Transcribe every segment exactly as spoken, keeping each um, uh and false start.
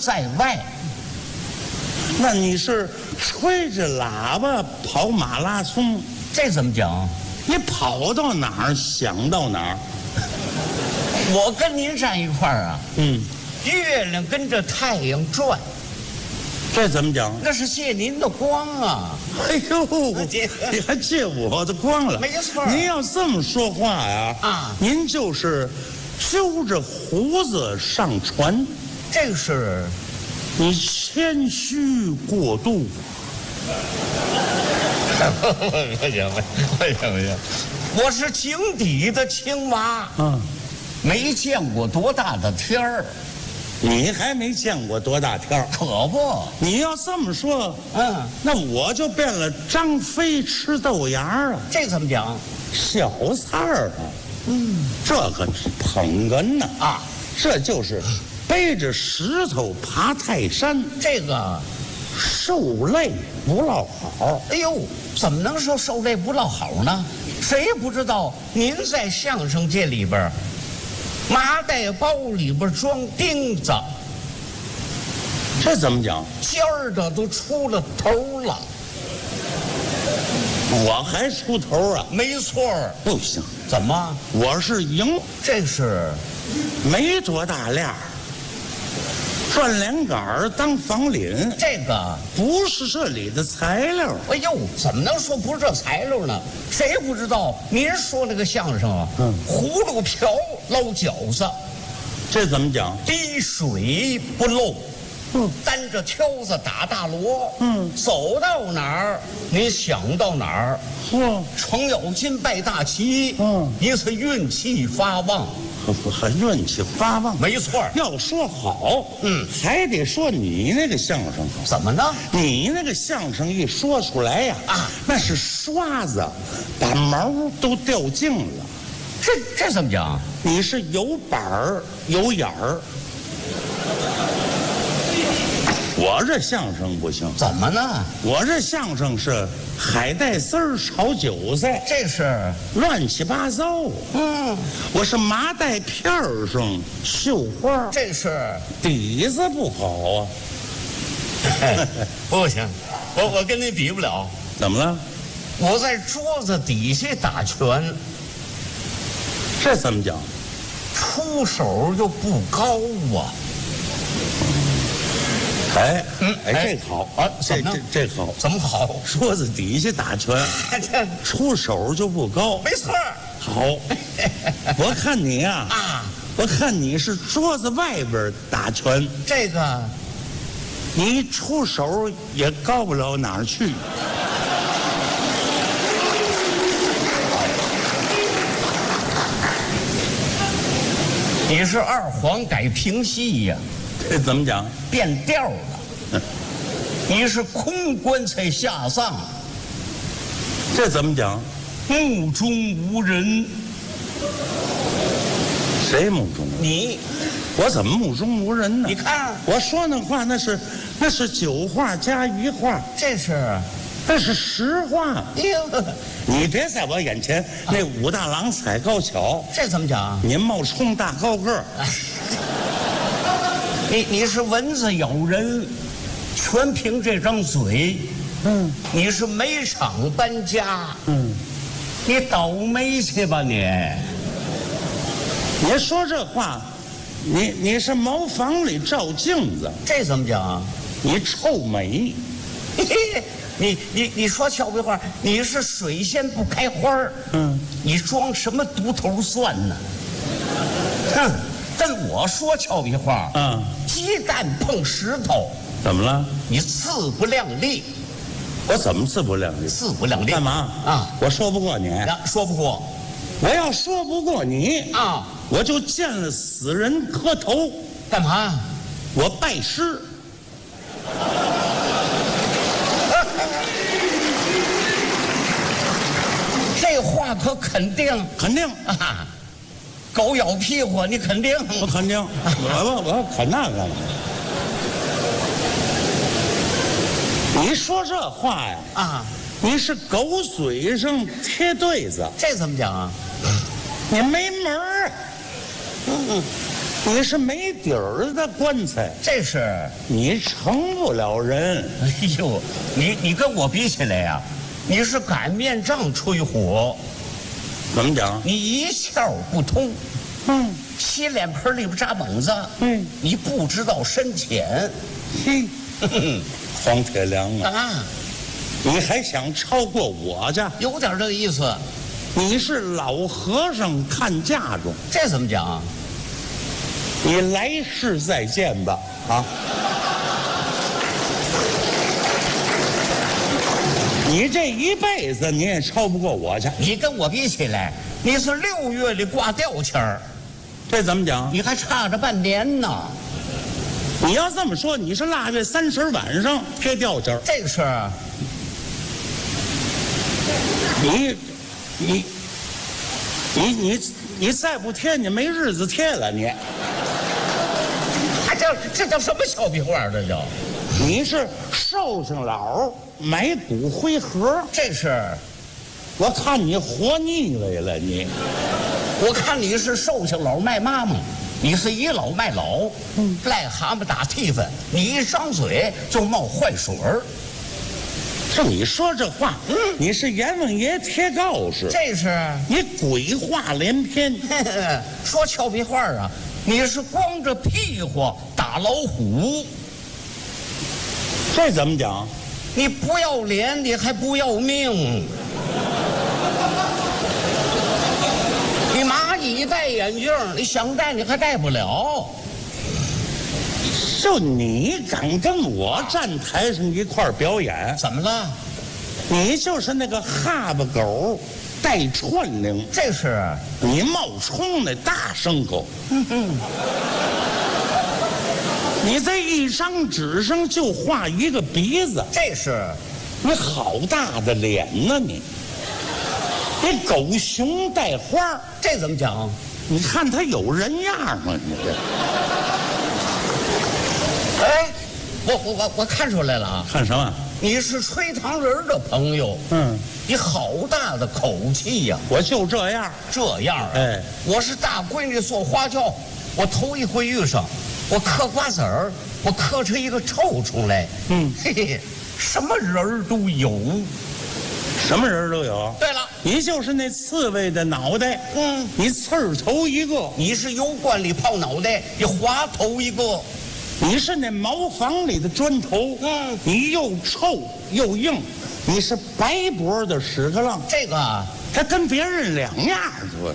在外。 那你是吹着喇叭跑马拉松？ 这怎么讲？ 你跑到哪儿想到哪儿。 我跟您站一块儿啊， 嗯， 月亮跟着太阳转， 这怎么讲？ 那是借您的光啊。 哎呦，你还借我的光了？ 没错。 您要这么说话呀， 啊， 您就是揪着胡子上船。 这是你谦虚过度。 不行不行不行，我是井底的青蛙， 嗯， 没见过多大的天儿。 你还没见过多大天儿， 可不。 你要这么说， 嗯， 那我就变了张飞吃豆芽啊。 这怎么讲？ 小三儿啊，嗯，这可是捧哏呢啊， 这就是背着石头爬泰山， 这个受累不落好。 哎呦，怎么能说受累不落好呢？谁不知道您在相声界里边，麻袋包里边装钉子， 这怎么讲？ 尖儿的都出了头了。 我还出头啊？ 没错儿。 不行， 怎么？ 我是赢， 这是没多大量，转连杆儿当房领， 这个不是这里的材料。 哎呦，怎么能说不是这材料呢？谁不知道您说那个相声啊？ 嗯， 葫芦瓢捞饺子， 这怎么讲？ 滴水不漏。 嗯， 担着挑子打大锣， 嗯， 走到哪儿您想到哪儿。 嚯， 程咬金拜大旗， 嗯， 一次运气发旺， 还运气发旺。 没错。 要说好， 嗯， 还得说你那个相声好。 怎么呢？ 你那个相声一说出来呀， 啊， 那是刷子把毛都掉净了。 这这怎么讲？ 你是有板儿有眼儿。我这相声不行。 怎么呢？ 我这相声是海带丝儿炒韭菜， 这是乱七八糟。 嗯， 我是麻袋片儿上绣花， 这是底子不好啊。 不行，我我跟你比不了。 怎么了？ 我在桌子底下打拳， 这怎么讲？ 出手就不高啊。 哎， 嗯， 哎，这好啊， 这这这好， 怎么好？ 桌子底下打拳，出手就不高。 没错。 好，我看你呀， 啊， 我看你是桌子外边打拳， 这个你出手也高不了哪儿去。 你是二黄改评戏呀？ 这怎么讲？ 变调了。你是空棺材下葬， 这怎么讲？ 目中无人。 谁目中无人？ 你， 我怎么目中无人呢？ 你看， 我说那话那是那是酒话加鱼话， 这是那是实话。 哟， 你别在我眼前那武大郎踩高跷， 这怎么讲？ 您冒充大高个儿。 你你是蚊子咬人，全凭这张嘴。 嗯， 你是煤厂搬家。 嗯， 你倒霉去吧你！ 你说这话，你你是茅房里照镜子， 这怎么讲？ 你臭美。 嘿嘿，你你你说俏皮话，你是水仙不开花儿。 嗯， 你装什么独头蒜呢？哼，跟我说俏皮话。 嗯， 鸡蛋碰石头， 怎么了？ 你自不量力。 我怎么自不量力？ 自不量力干嘛啊？ 我说不过你。 呀，说不过。 我要说不过你啊， 我就见了死人磕头。 干嘛？ 我拜师。 这话可肯定？ 肯定啊！狗咬屁股，你肯定？ 我肯定。我我我啃那干嘛？你说这话呀？ 啊！ 你是狗嘴上贴对子， 这怎么讲啊？ 你没门儿。嗯， 你是没底儿的棺材， 这是。 你成不了人。 哎呦，你你跟我比起来呀、啊，你是擀面杖吹火。 怎么讲？ 你一窍不通。 嗯， 洗脸盆里边扎猛子。 嗯， 你不知道深浅。 嘿，黄铁良啊， 啊， 你还想超过我去？ 有点这个意思。 你是老和尚看嫁妆， 这怎么讲？ 你来世再见吧，啊！你这一辈子你也超不过我去。 你跟我比起来，你是六月里挂吊签儿， 这怎么讲？ 你还差着半年呢。 你要这么说，你是腊月三十晚上贴吊签儿。 这个是。 你，你，你你你再不贴，你没日子贴了你。 还叫这叫什么小屁话？这叫。 你是寿星佬买骨灰盒， 这是。 我看你活腻歪了你。 我看你是寿星佬卖妈妈，你是倚老卖老。嗯，癞蛤蟆打蹄子，你一张嘴就冒坏水儿。 是你说这话，嗯，你是阎王爷贴告示， 这是你鬼话连篇。 说俏皮话啊，你是光着屁股打老虎。 这怎么讲？ 你不要脸，你还不要命。你蚂蚁戴眼镜，你想戴你还戴不了。 就你敢跟我站台上一块儿表演？ 怎么了？ 你就是那个哈巴狗带串铃， 这是你冒充那大牲口。嗯嗯。你在一张纸上就画一个鼻子， 这是你好大的脸呢你！你狗熊带花， 这怎么讲？ 你看他有人样吗？你这。 哎，我我我我看出来了啊！ 看什么？ 你是吹糖人的朋友。 嗯， 你好大的口气呀！ 我就这样， 这样啊！ 哎， 我是大闺女做花轿，我头一回遇上，我嗑瓜子儿，我嗑出一个臭虫来。 嗯， 嘿嘿，什么人儿都有。 什么人都有。 对了， 你就是那刺猬的脑袋。 嗯， 你刺儿头一个。 你是油罐里泡脑袋，你滑头一个。 你是那茅房里的砖头， 嗯， 你又臭又硬，你是白脖的屎壳郎。 这个他跟别人两样儿。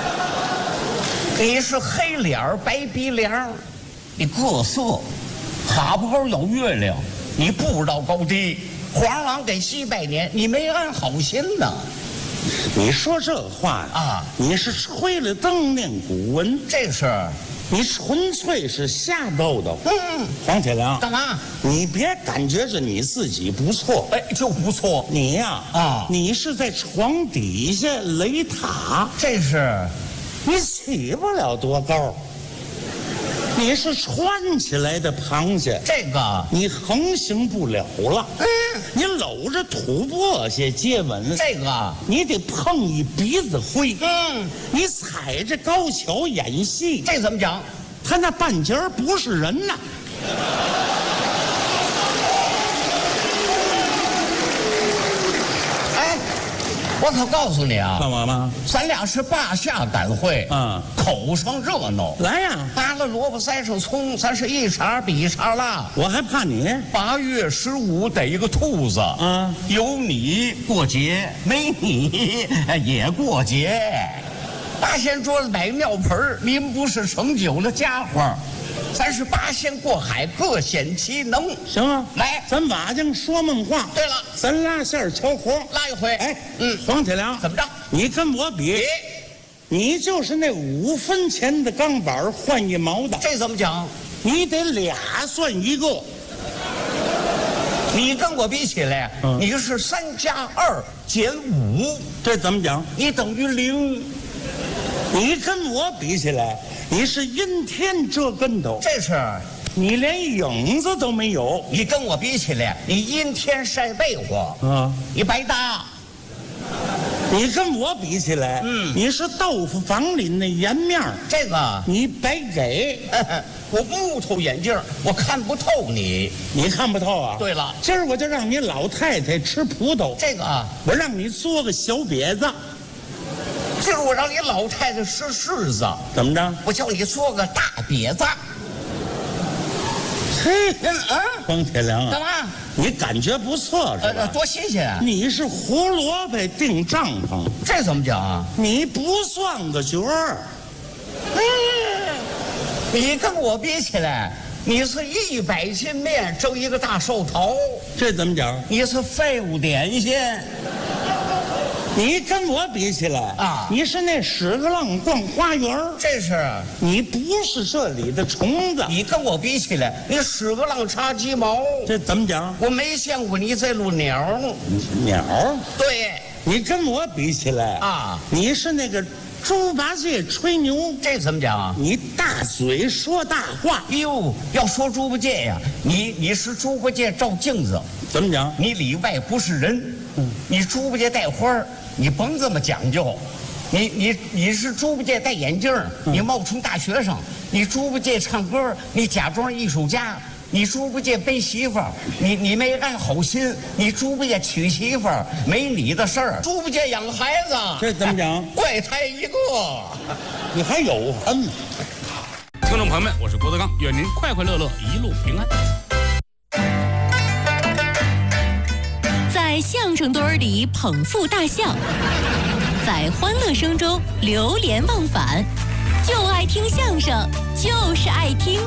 你是黑脸儿白鼻梁，你各色，哈不高有月亮，你不知道高低。皇王给西拜年，你没安好心呢。 你说这话啊， 你是吹了灯念古文， 这是。 你纯粹是瞎叨叨。 嗯， 黄铁良， 干嘛？ 你别感觉着你自己不错， 哎，就不错。 你呀， 啊， 你是在床底下垒塔， 这是， 你起不了多高。你是穿起来的螃蟹， 这个你横行不了了。嗯，你搂着土拨蟹接吻， 这个你得碰一鼻子灰。 嗯， 你踩着高跷演戏， 这怎么讲？ 他那半截儿不是人呐。 哎，我可告诉你啊， 干嘛吗？ 咱俩是霸下赶会， 嗯， 口上热闹。 来呀， 扒了萝卜塞上葱，咱是一茬比一茬辣。 我还怕你。 八月十五逮一个兔子， 啊， 有你过节，没你也过节。八仙桌子摆尿盆儿，您不是盛酒的家伙，咱是八仙过海，各显其能。 行啊， 来， 咱瓦匠说梦话。 对了， 咱拉线儿敲活， 拉一回。 哎， 嗯， 黄铁良， 怎么着？ 你跟我比， 比你就是那五分钱的钢板换一毛的， 这怎么讲？ 你得俩算一个。 你跟我比起来， 嗯你是三加二减五， 这怎么讲？ 你等于零。 你跟我比起来，你是阴天遮跟头， 这是你连影子都没有。 你跟我比起来，你阴天晒被窝， 啊， 你白搭。 你跟我比起来，嗯，你是豆腐坊里那颜面儿， 这个你白给。 我木头眼镜，我看不透你。 你看不透啊？ 对了， 今儿我就让你老太太吃葡萄。 这个啊， 我让你做个小瘪子。 今儿我让你老太太吃柿子。 怎么着？ 我叫你做个大瘪子。 嘿， 啊， 方铁良啊， 干嘛？ 你感觉不错是吧？ 呃，多新鲜啊！ 你是胡萝卜定帐篷， 这怎么讲啊？ 你不算个角儿。 嗯，你跟我比起来，你是一百斤面蒸一个大寿头。 这怎么讲？ 你是废物点心。 你跟我比起来啊， 你是那屎壳郎逛花园。 这是你不是这里的虫子。 你跟我比起来，你屎壳郎插鸡毛。 这怎么讲？ 我没见过你这路鸟。 鸟？ 对。 你跟我比起来啊， 你是那个猪八戒吹牛。 这怎么讲啊？ 你大嘴说大话。 哟，要说猪八戒呀，你你是猪八戒照镜子。 怎么讲？ 你里外不是人。嗯，你猪八戒戴花儿，你甭这么讲究。你你你是猪八戒戴眼镜，你冒充大学生；你猪八戒唱歌，你假装艺术家；你猪八戒背媳妇儿，你你没安好心；你猪八戒娶媳妇儿，没你的事儿。猪八戒养孩子， 这怎么讲？ 怪胎一个， 你还有恨。 听众朋友们，我是郭德纲，愿您快快乐乐，一路平安。 在相声堆儿里捧腹大笑，在欢乐声中流连忘返，就爱听相声，就是爱听。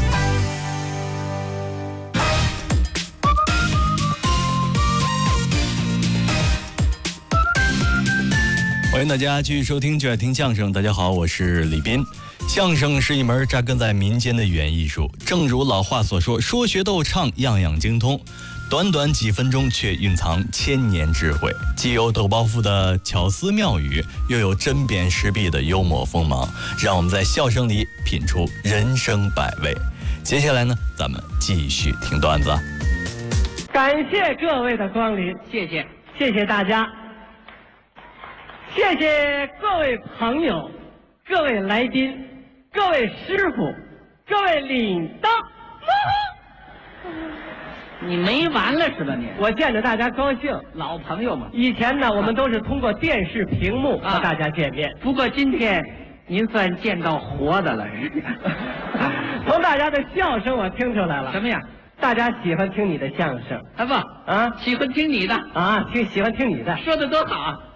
欢迎大家继续收听就爱听相声。大家好，我是李斌。相声是一门扎根在民间的语言艺术，正如老话所说，说学逗唱样样精通。短短几分钟却蕴藏千年智慧，既有抖包袱的巧思妙语，又有针砭时弊的幽默锋芒，让我们在笑声里品出人生百味。接下来呢，咱们继续听段子。 感谢各位的光临，谢谢，谢谢大家，谢谢各位朋友，各位来宾，各位师傅，各位领导。 你没完了是吧你？ 我见着大家高兴， 老朋友嘛。 以前呢，我们都是通过电视屏幕和大家见面， 不过今天您算见到活的了。 从大家的笑声我听出来了。 什么呀？ 大家喜欢听你的相声啊不啊？ 喜欢听你的啊？听喜欢听你的， 说的多好啊！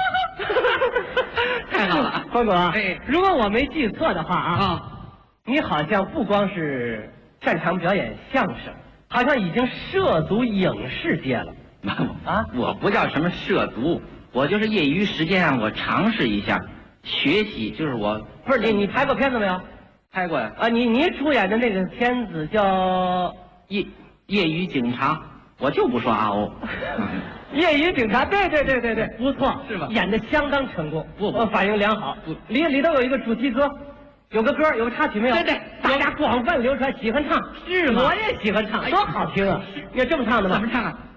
太好了， 关哥。 哎， 如果我没记错的话啊， 啊， 你好像不光是擅长表演相声。好像已经涉足影视界了啊！我不叫什么涉足，我就是业余时间啊，我尝试一下学习。就是我不是你，你拍过片子没有？ 拍过呀。 啊，你你主演的那个片子叫业业余警察，我就不说阿欧。 业余警察，对对对对对，不错， 是吧？ 演的相当成功， 不不， 反应良好。 不， 里里头有一个主题歌。有个歌，有个插曲没有？ 对对， 大家广泛流传，喜欢唱， 是吗？ 我也喜欢唱，多好听啊！你这么唱的吗？ 怎么唱啊？